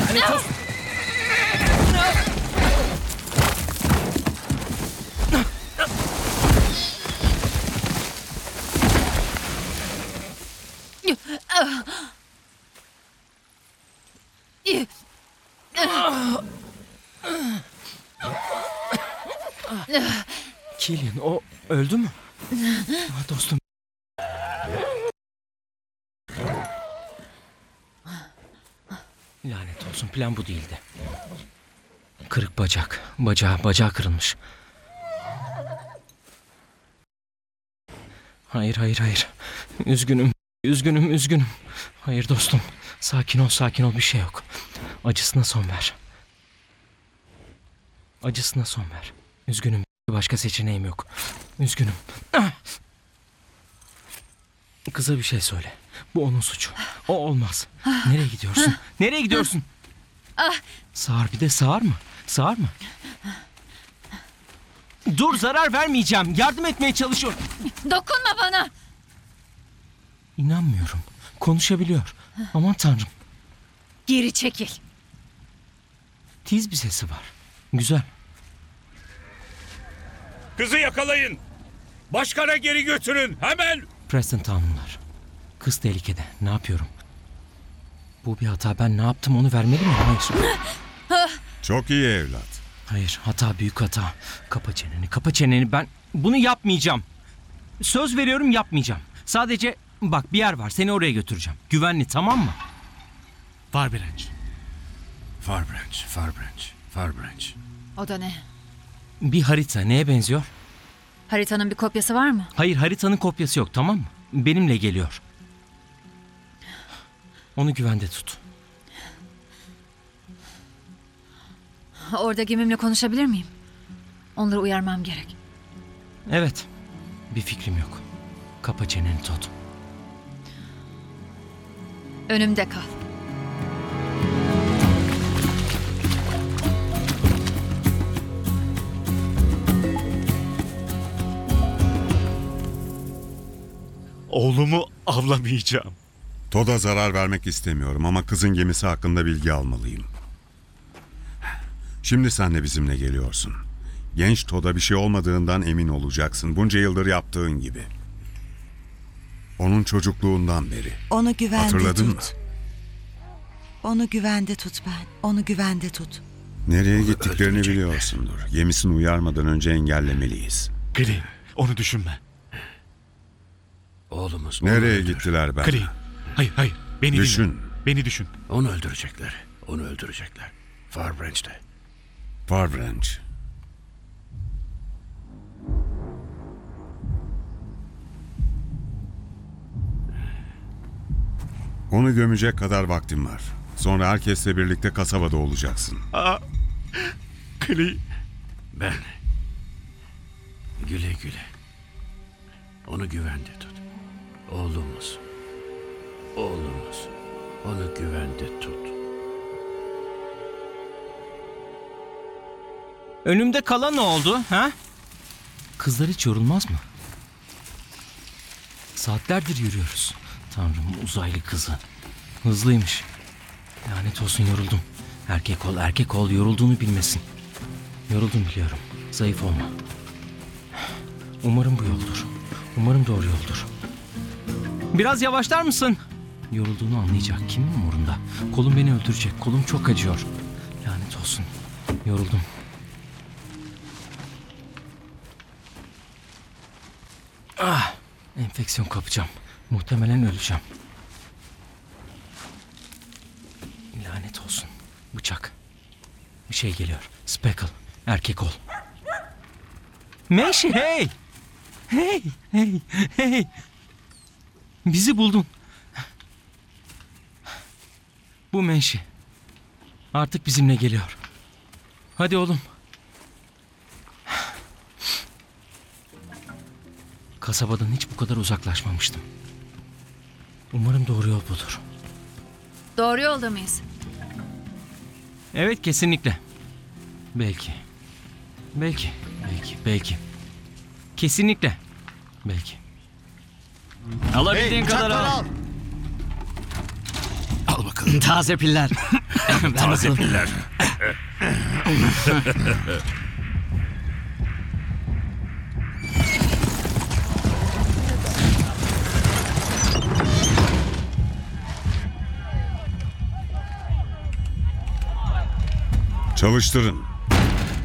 Lanet olsun. Killian o öldü mü? Dostum. Lanet olsun, plan bu değildi. Kırık bacak. Bacağı kırılmış. Hayır. Üzgünüm. Hayır dostum. Sakin ol, bir şey yok. Acısına son ver. Üzgünüm. Başka seçeneğim yok. Üzgünüm. Kıza bir şey söyle. Bu onun suçu. O olmaz. Nereye gidiyorsun? Sağır, bir de sağır mı? Dur, zarar vermeyeceğim. Yardım etmeye çalışıyorum. Dokunma bana. İnanmıyorum. Konuşabiliyor. Aman tanrım. Geri çekil. Tiz bir sesi var. Güzel. Kızı yakalayın. Başkana geri götürün hemen. Preston Town'lar. Kız tehlikede. Ne yapıyorum? Bu bir hata. Ben ne yaptım onu vermeli miyim? Hayır. Çok iyi evlat. Hayır. Hata, büyük hata. Kapa çeneni. Ben bunu yapmayacağım. Söz veriyorum, yapmayacağım. Sadece bak, bir yer var. Seni oraya götüreceğim. Güvenli, tamam mı? Farbranch. O da ne? Bir harita. Neye benziyor? Haritanın bir kopyası var mı? Hayır, haritanın kopyası yok, tamam mı? Benimle geliyor. Onu güvende tut. Orada gemimle konuşabilir miyim? Onları uyarmam gerek. Evet. Bir fikrim yok. Kapa çeneni Todd. Önümde kal. Oğlumu avlamayacağım. Todd'a zarar vermek istemiyorum ama kızın gemisi hakkında bilgi almalıyım. Şimdi sen de bizimle geliyorsun. Genç Todd'a bir şey olmadığından emin olacaksın. Bunca yıldır yaptığın gibi. Onun çocukluğundan beri. Onu güvende Hatırladın tut. mı? Onu güvende tut ben. Onu güvende tut. Nereye gittiklerini biliyorsundur. Gemisini uyarmadan önce engellemeliyiz. Gri, onu düşünme. Oğlumuz. Nereye gittiler ben? Gri, hayır. Beni Düşün. dinle. Beni düşün. Onu öldürecekler. Farbranch'te. Farbranch. Onu gömecek kadar vaktim var. Sonra herkesle birlikte kasabada olacaksın. Gri. Ben. Güle güle. Onu güvende tut. Oğlumuz. Onu güvende tut. Önümde kalan ne oldu, ha? Kızlar hiç yorulmaz mı? Saatlerdir yürüyoruz. Tanrım, uzaylı kızı. Hızlıymış. Lanet olsun, yoruldum. Erkek ol, yorulduğunu bilmesin. Yoruldum biliyorum. Zayıf olma. Umarım bu yoldur. Umarım doğru yoldur. Biraz yavaşlar mısın? Yorulduğunu anlayacak. Kimin umurunda? Kolum beni öldürecek. Kolum çok acıyor. Lanet olsun. Yoruldum. Enfeksiyon kapacağım. Muhtemelen öleceğim. Lanet olsun. Bıçak. Bir şey geliyor. Speckle. Erkek ol. Meşi, hey! Hey! Bizi buldun. Bu Meşi. Artık bizimle geliyor. Hadi oğlum. Kasabadan hiç bu kadar uzaklaşmamıştım. Umarım doğru yol budur. Doğru yolda mıyız? Evet, kesinlikle. Belki. Kesinlikle. Belki. Alabildiğin kadar al. Al bakalım. Taze piller. Taze piller. Çalıştırın.